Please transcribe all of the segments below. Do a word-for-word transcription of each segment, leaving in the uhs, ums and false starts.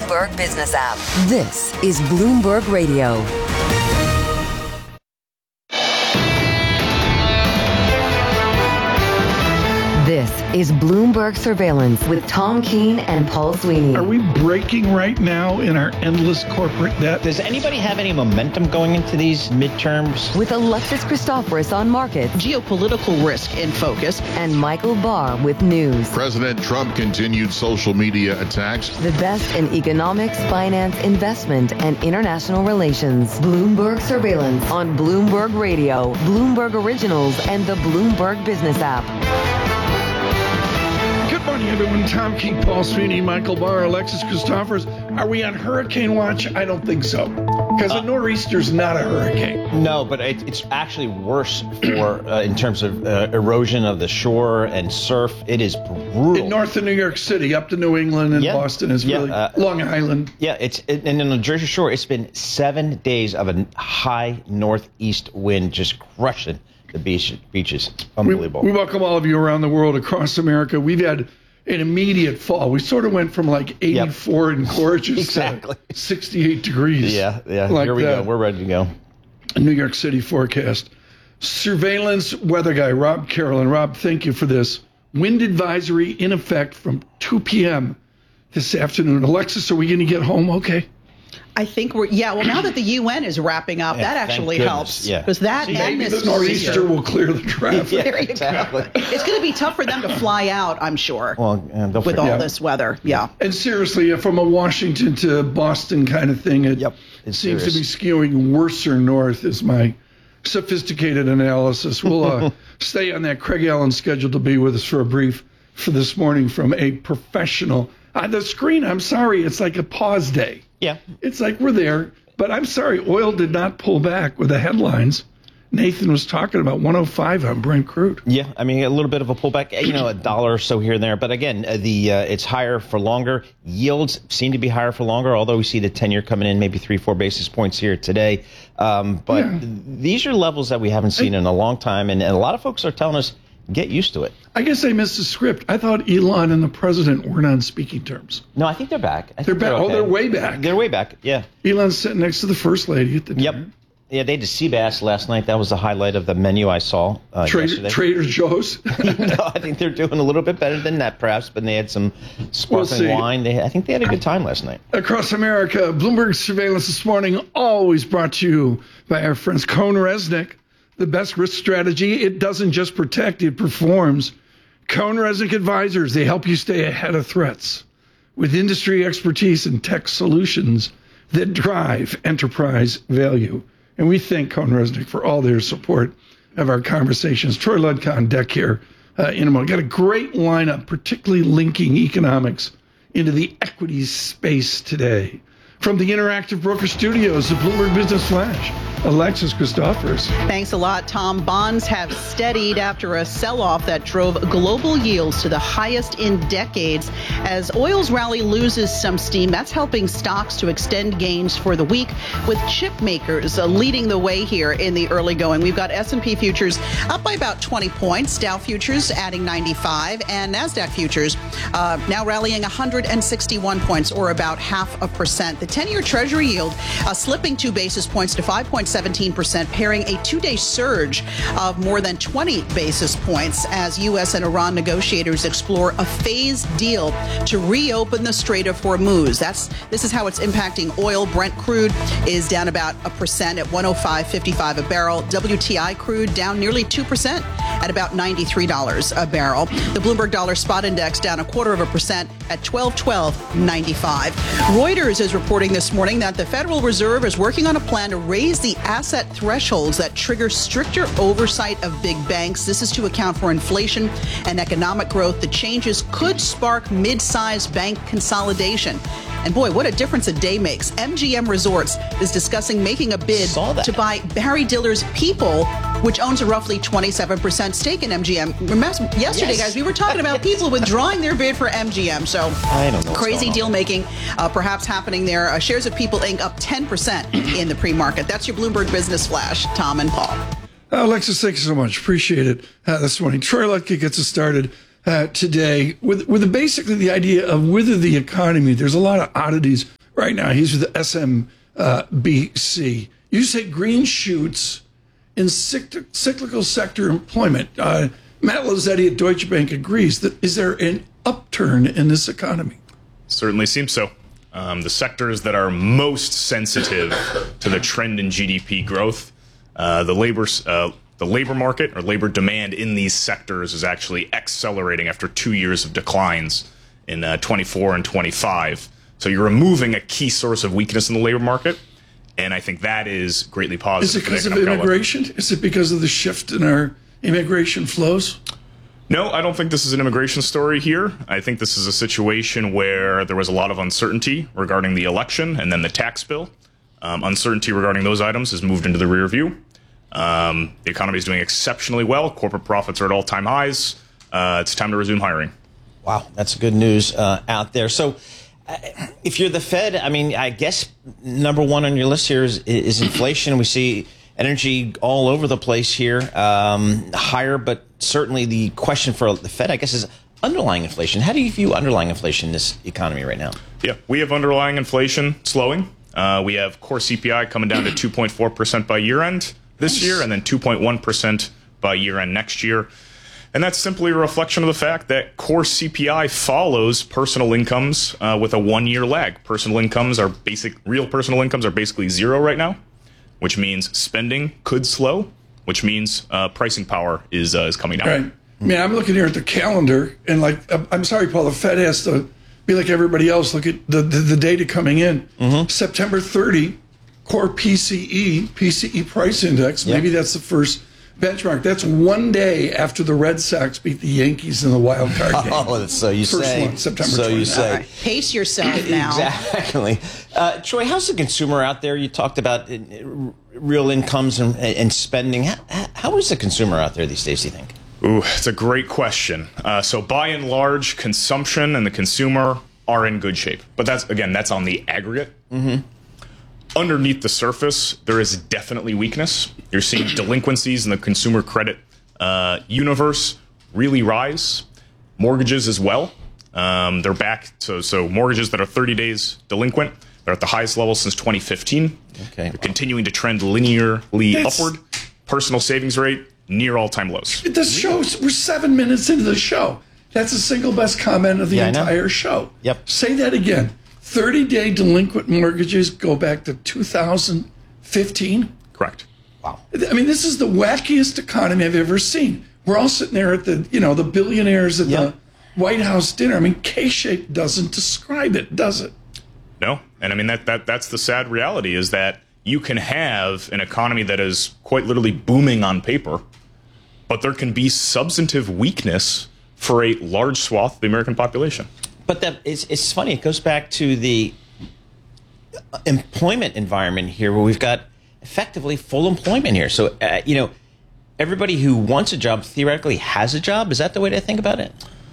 Bloomberg Business app. This is Bloomberg Radio. This is Bloomberg Surveillance with Tom Keene and Paul Sweeney. Are we breaking right now in our endless corporate debt? Does anybody have any momentum going into these midterms? With Alexis Christoforous on markets, geopolitical risk in focus, and Michael Barr with news. President Trump continued social media attacks. The best in economics, finance, investment, and international relations. Bloomberg Surveillance on Bloomberg Radio, Bloomberg Originals, and the Bloomberg Business app. Good morning, everyone. Tom Keene, Paul Sweeney, Michael Barr, Alexis Christoforous. Are we on hurricane watch? I don't think so. Because a nor'easter's not a hurricane. No, but it, it's actually worse for uh, in terms of uh, erosion of the shore and surf. It is brutal. In north of New York City, up to New England and yeah. Boston is yeah, really uh, Long Island. Yeah, it's it, and on the Jersey Shore, it's been seven days of a high northeast wind just crushing the beach, beaches. It's unbelievable. We, we welcome all of you around the world, across America. We've had an immediate fall. We sort of went from like eighty-four yep. and gorgeous exactly. to sixty-eight degrees. Yeah, yeah. Like Here we that. go. We're ready to go. New York City forecast. Surveillance weather guy, Rob Carolyn. Rob, thank you for this. Wind advisory in effect from two p.m. this afternoon. Alexis, are we going to get home okay? I think we're, yeah, well, now that the U N is wrapping up, yeah, that actually goodness, helps. yeah. Because that See, and maybe this the nor'easter will clear the traffic. yeah, there you exactly. go. It's going to be tough for them to fly out, I'm sure, well, uh, with forget. all yeah. this weather. Yeah. And seriously, from a Washington to Boston kind of thing, it yep. It's seems serious. to be skewing worser north is my sophisticated analysis. We'll uh, stay on that. Craig Allen scheduled to be with us for a brief for this morning from a professional. Uh, the screen, I'm sorry, it's like a pause day. Yeah. It's like we're there, but I'm sorry, oil did not pull back with the headlines. Nathan was talking about one oh five on Brent crude. Yeah, I mean, a little bit of a pullback, you know, a dollar or so here and there. But again, uh, the uh, it's higher for longer. Yields seem to be higher for longer, although we see the ten-year coming in maybe three, four basis points here today. Um, but Yeah. these are levels that we haven't seen in a long time, and, and a lot of folks are telling us, get used to it. I guess I missed the script. I thought Elon and the president weren't on speaking terms. No, I think they're back. I They're think back. okay. Oh, they're way back. They're way back, yeah. Elon's sitting next to the first lady at the Yep. dinner. Yeah, they had the sea bass last night. That was the highlight of the menu I saw uh, Trader, yesterday. Trader Joe's. No, I think they're doing a little bit better than that, perhaps. But they had some sparkling We'll see. wine. They, I think they had a good time last night. Across America, Bloomberg Surveillance this morning, always brought to you by our friends Cohn Resnick. The best risk strategy, it doesn't just protect, it performs. Cohn Resnick Advisors, they help you stay ahead of threats with industry expertise and tech solutions that drive enterprise value. And we thank Cohn Resnick for all their support of our conversations. Troy Ludka on deck here uh, in a moment. Got a great lineup, particularly linking economics into the equities space today. From the Interactive Broker Studios of Bloomberg Business Flash, Alexis Christoforous. Thanks a lot, Tom. Bonds have steadied after a sell-off that drove global yields to the highest in decades. As oil's rally loses some steam, that's helping stocks to extend gains for the week, with chip makers uh, leading the way here in the early going. We've got S and P futures up by about twenty points, Dow futures adding ninety-five, and NASDAQ futures uh, now rallying one hundred sixty-one points, or about half a percent. The ten-year Treasury yield uh, slipping two basis points to five point one seven percent, pairing a two-day surge of more than twenty basis points as U S and Iran negotiators explore a phased deal to reopen the Strait of Hormuz. That's this is how it's impacting oil. Brent crude is down about a percent at one oh five fifty-five a barrel. W T I crude down nearly two percent at about ninety-three dollars a barrel. The Bloomberg Dollar Spot Index down a quarter of a percent at twelve twelve ninety-five. Reuters is reporting this morning that the Federal Reserve is working on a plan to raise the asset thresholds that trigger stricter oversight of big banks. This is to account for inflation and economic growth. The changes could spark mid-sized bank consolidation. And boy, what a difference a day makes. M G M Resorts is discussing making a bid to buy Barry Diller's People, which owns a roughly twenty-seven percent stake in M G M. Remember, yesterday, Yes. guys, we were talking about people withdrawing their bid for M G M. So I don't know what's crazy going on. deal making uh, perhaps happening there. Uh, shares of People Incorporated up ten percent in the pre-market. That's your Bloomberg Business Flash. Tom and Paul. Uh, Alexis, thank you so much. Appreciate it uh, this morning. Troy Ludka gets us started uh, today with with the, basically the idea of whether the economy, there's a lot of oddities right now. He's with S M B C. You say green shoots in cycl- cyclical sector employment. Uh, Matt Lazzetti at Deutsche Bank agrees. That is there an upturn in this economy? Certainly seems so. Um, the sectors that are most sensitive to the trend in G D P growth, uh, the labor uh, the labor market or labor demand in these sectors is actually accelerating after two years of declines in uh, twenty-four and twenty-five. So you're removing a key source of weakness in the labor market, and I think that is greatly positive. Is it because of immigration? Is it because of the shift in our immigration flows? No, I don't think this is an immigration story here. I think this is a situation where there was a lot of uncertainty regarding the election and then the tax bill. Um, uncertainty regarding those items has moved into the rear view. Um, the economy is doing exceptionally well. Corporate profits are at all-time highs. Uh, it's time to resume hiring. Wow, that's good news uh, out there. So uh, if you're the Fed, I mean, I guess number one on your list here is, is inflation. We see energy all over the place here, um, higher, but certainly the question for the Fed, I guess, is underlying inflation. How do you view underlying inflation in this economy right now? Yeah, we have underlying inflation slowing. Uh, we have core C P I coming down to two point four percent by year end this nice. year, and then two point one percent by year end next year. And that's simply a reflection of the fact that core C P I follows personal incomes uh, with a one-year lag. Personal incomes are basic, real personal incomes are basically zero right now, which means spending could slow, which means uh, pricing power is uh, is coming down. Right. I mean, I'm looking here at the calendar, and like, I'm sorry, Paul, the Fed has to be like everybody else. Look at the the, the data coming in. Mm-hmm. September thirtieth, core P C E, P C E price index. Yep. Maybe that's the first benchmark. That's one day after the Red Sox beat the Yankees in the wild card game. Oh, that's so you first say. One, September so twenty-ninth. you say. Right. Pace yourself now. Exactly. Uh, Troy, how's the consumer out there? You talked about uh, real incomes and, and spending. How, how is the consumer out there these days, do you think? Ooh, it's a great question. Uh, so by and large, consumption and the consumer are in good shape. But that's, again, that's on the aggregate. Mm-hmm. Underneath the surface, there is definitely weakness. You're seeing delinquencies in the consumer credit uh, universe really rise. Mortgages as well. Um, they're back. So, so mortgages that are thirty days delinquent, they're at the highest level since twenty fifteen. Okay. They're continuing to trend linearly It's, upward. Personal savings rate near all-time lows. The show, we're seven minutes into the show. That's the single best comment of the yeah, entire show. Yep. Say that again. thirty-day delinquent mortgages go back to two thousand fifteen. Correct. Wow. I mean, this is the wackiest economy I've ever seen. We're all sitting there at the, you know, the billionaires at Yep. the White House dinner. I mean, K-shape doesn't describe it, does it? No. And I mean, that, that that's the sad reality is that you can have an economy that is quite literally booming on paper, but there can be substantive weakness for a large swath of the American population. But that it's, it's funny. It goes back to the employment environment here, where we've got effectively full employment here. So, uh, you know, everybody who wants a job theoretically has a job. Is that the way to think about it?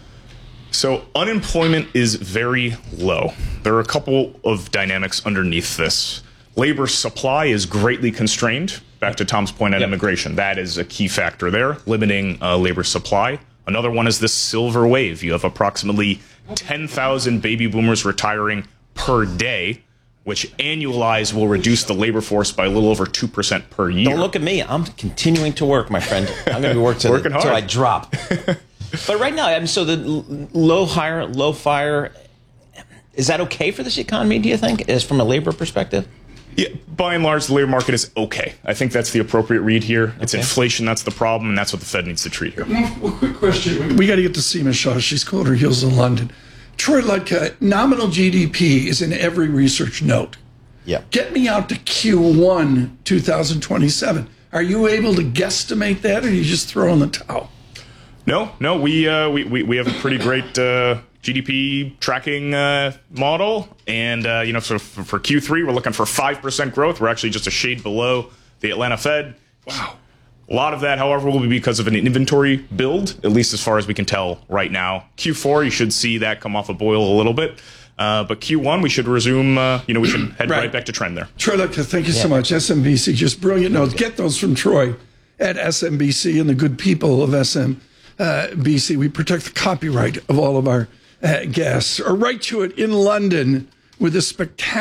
So unemployment is very low. There are a couple of dynamics underneath this. Labor supply is greatly constrained. Back to Tom's point on yep. immigration. That is a key factor there, limiting uh, labor supply. Another one is this silver wave. You have approximately ten thousand baby boomers retiring per day, which annualized will reduce the labor force by a little over two percent per year. Don't look at me. I'm continuing to work, my friend. I'm going to be working till, Working hard. till I drop. But right now, I mean, so the l- low hire, low fire, is that okay for this economy, do you think, as from a labor perspective? Yeah, by and large, the labor market is okay. I think that's the appropriate read here. It's okay. inflation that's the problem, and that's what the Fed needs to treat here. Well, well quick question. We got to get to Seema Shah. She's cooled her heels in London. Troy Ludka, nominal G D P is in every research note. Yeah. Get me out to Q one twenty twenty-seven. Are you able to guesstimate that, or are you just throwing the towel? No, no, we uh, we, we we have a pretty great uh, G D P tracking uh, model, and uh, you know, so for, for Q three, we're looking for five percent growth. We're actually just a shade below the Atlanta Fed. Wow. A lot of that, however, will be because of an inventory build, at least as far as we can tell right now. Q four, you should see that come off a boil a little bit. Uh, but Q one, we should resume, uh, you know, we should head right. right back to trend there. Troy Ludka, thank you yeah. so much. S M B C, just brilliant notes. Get those from Troy at S M B C and the good people of S M B C. We protect the copyright of all of our uh, guests. Or write to it in London with a spectacular